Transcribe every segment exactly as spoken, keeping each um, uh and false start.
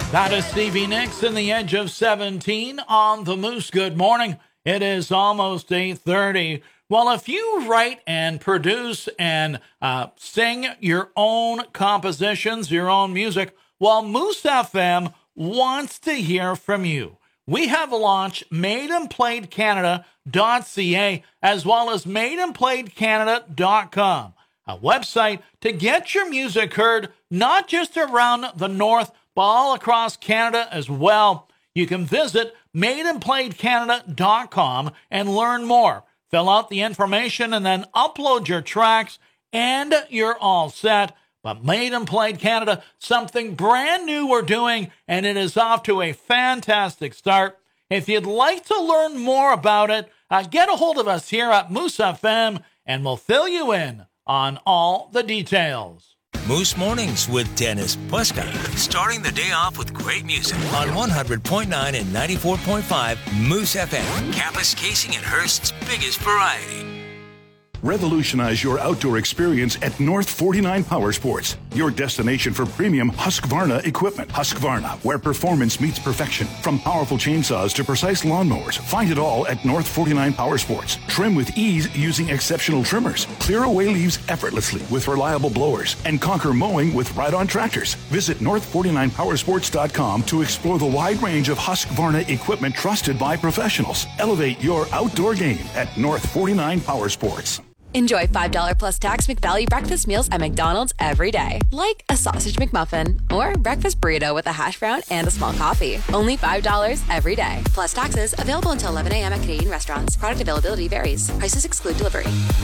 That is Stevie Nicks in the Edge of seventeen on the Moose. Good morning. It is almost eight thirty. Well, if you write and produce and uh, sing your own compositions, your own music, well, Moose F M wants to hear from you. We have launched made and played canada dot c a as well as made and played canada dot com, a website to get your music heard, not just around the north, but all across Canada as well. You can visit made and played canada dot com and learn more. Fill out the information and then upload your tracks and you're all set. But Made and Played Canada, something brand new we're doing, and it is off to a fantastic start. If you'd like to learn more about it, uh, get a hold of us here at Moose F M and we'll fill you in on all the details. Moose Mornings with Dennis Puska. Starting the day off with great music on one hundred point nine and ninety-four point five Moose F M. Kapuskasing and Hearst's biggest variety. Revolutionize your outdoor experience at North forty-nine Power Sports, your destination for premium Husqvarna equipment. Husqvarna, where performance meets perfection. From powerful chainsaws to precise lawnmowers, find it all at North forty-nine Power Sports. Trim with ease using exceptional trimmers. Clear away leaves effortlessly with reliable blowers. And conquer mowing with ride-on tractors. Visit north forty-nine power sports dot com to explore the wide range of Husqvarna equipment trusted by professionals. Elevate your outdoor game at North forty-nine Power Sports. Enjoy five dollars plus tax McValue breakfast meals at McDonald's every day. Like a sausage McMuffin or breakfast burrito with a hash brown and a small coffee. Only five dollars every day. Plus taxes. Available until eleven a.m. at Canadian restaurants. Product availability varies. Prices exclude delivery.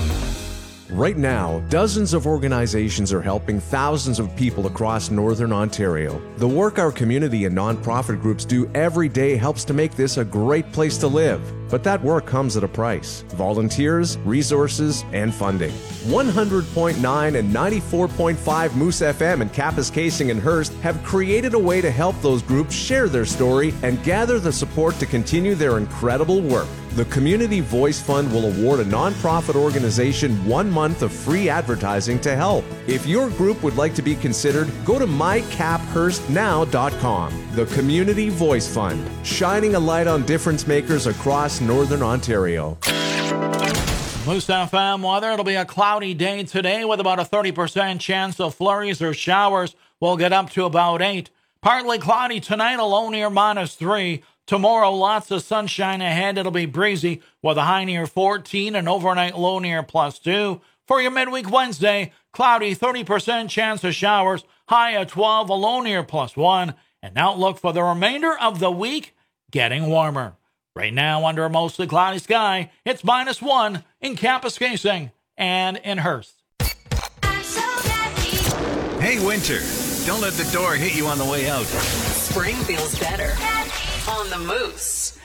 Right now, dozens of organizations are helping thousands of people across Northern Ontario. The work our community and nonprofit groups do every day helps to make this a great place to live. But that work comes at a price. Volunteers, resources, and funding. one hundred point nine and ninety-four point five Moose F M and Kapuskasing and Hearst have created a way to help those groups share their story and gather the support to continue their incredible work. The Community Voice Fund will award a nonprofit organization one month of free advertising to help. If your group would like to be considered, go to my cap hearst now dot com. The Community Voice Fund, shining a light on difference makers across Northern Ontario. Moose F M weather, it'll be a cloudy day today with about a thirty percent chance of flurries or showers. We'll get up to about eight. Partly cloudy tonight, a low near minus three. Tomorrow, lots of sunshine ahead. It'll be breezy with a high near fourteen and overnight low near plus two. For your midweek Wednesday, cloudy, thirty percent chance of showers, high at twelve, a low near plus one. An outlook for the remainder of the week, getting warmer. Right now, under a mostly cloudy sky, it's minus one in Kapuskasing and in Hearst. Hey, winter, don't let the door hit you on the way out. Spring feels better on the Moose.